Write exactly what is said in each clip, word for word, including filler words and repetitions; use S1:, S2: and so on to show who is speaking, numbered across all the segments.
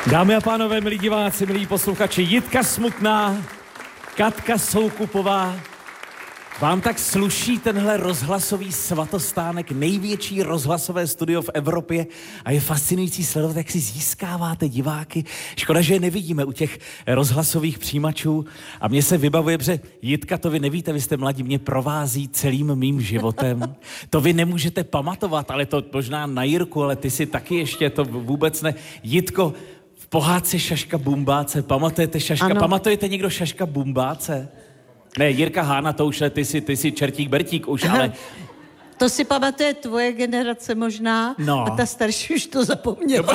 S1: Dámy a pánové, milí diváci, milí posluchači, Jitka Smutná, Katka Soukupová. Vám tak sluší tenhle rozhlasový svatostánek, největší rozhlasové studio v Evropě a je fascinující sledovat, jak si získáváte diváky. Škoda, že je nevidíme u těch rozhlasových přijímačů a mně se vybavuje, že Jitka, to vy nevíte, vy jste mladí, mě provází celým mým životem. To vy nemůžete pamatovat, ale to možná na Jirku, ale ty si taky ještě to vůbec ne. Jitko, v pohádce Šaška Bumbáce, pamatujete Šaška, ano. Pamatujete někdo Šaška Bumbáce? Ne, Jirka Hána, to už je, ty jsi, ty jsi čertík Bertík už, ale...
S2: To si pamatuje tvoje generace možná, no. A ta starší už to zapomněla.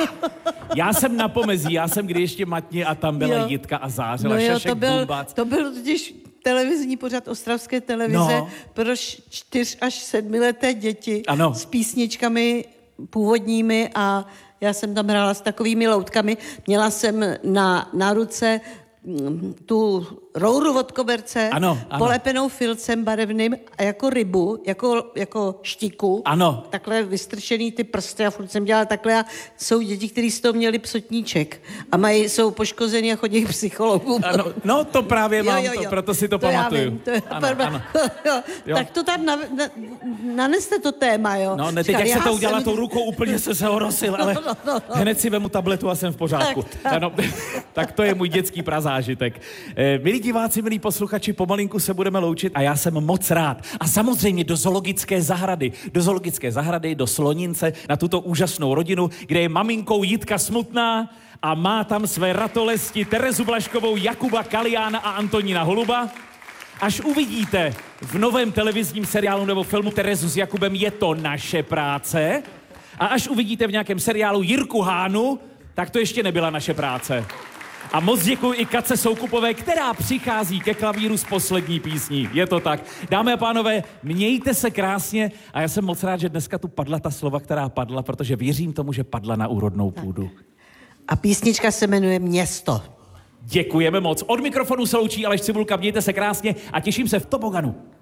S1: Já jsem na pomezí, já jsem kdy ještě matně a tam byla jo. Jitka a zářila,
S2: no jo,
S1: Šašek
S2: to byl,
S1: Bumbác.
S2: To byl totiž televizní pořad ostravské televize no. pro čtyř až sedmileté děti
S1: ano.
S2: s písničkami původními a já jsem tam hrála s takovými loutkami. Měla jsem na, na ruce tu rouru od koberce,
S1: ano, ano.
S2: polepenou filcem barevným a jako rybu, jako, jako štiku.
S1: Ano.
S2: Takhle vystrčený ty prsty a furt jsem dělala takhle a jsou děti, kteří z toho měli psotníček a mají, jsou poškozený a chodí k psychologům.
S1: Ano, no to právě mám,
S2: jo, jo, jo.
S1: To, proto si to,
S2: to
S1: pamatuju.
S2: Vím, to je,
S1: ano, ano.
S2: Jo. Tak to tam na, na, naneste to téma, jo.
S1: No, ne, teď jak se to udělala jsem... tou rukou, úplně se zahorosil, ale no, no, no. hned si vemu tabletu a jsem v pořádku. Tak, tak. Ano, tak to je můj dětský prazážitek. Eh, milí diváci, milí posluchači, pomalinku se budeme loučit a já jsem moc rád. A samozřejmě do zoologické zahrady, do zoologické zahrady, do Slonince, na tuto úžasnou rodinu, kde je maminkou Jitka Smutná a má tam své ratolesti Terezu Blažkovou, Jakuba Kaliána a Antonína Holuba. Až uvidíte v novém televizním seriálu nebo filmu Terezu s Jakubem, je to naše práce. A až uvidíte v nějakém seriálu Jirku Hánu, tak to ještě nebyla naše práce. A moc děkuji i Katce Soukupové, která přichází ke klavíru s poslední písní. Je to tak. Dámy a pánové, mějte se krásně a já jsem moc rád, že dneska tu padla ta slova, která padla, protože věřím tomu, že padla na úrodnou půdu.
S2: A písnička se jmenuje Město.
S1: Děkujeme moc. Od mikrofonu se loučí Aleš Cibulka, mějte se krásně a těším se v toboganu.